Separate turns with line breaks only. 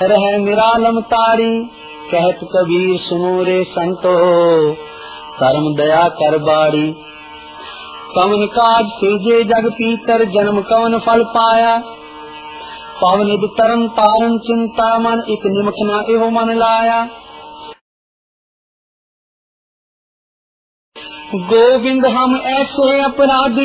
रह निरालम तारी, कहत कबीर सुनो रे संतो, कर्म दया कर बाड़ी। कवन काज सेजे जग पीतर, जन्म कवन फल पाया। पवन निध तरन तारन चिंता, मन एक निमख न एहो मन लाया। गोविंद हम ऐसे अपराधी,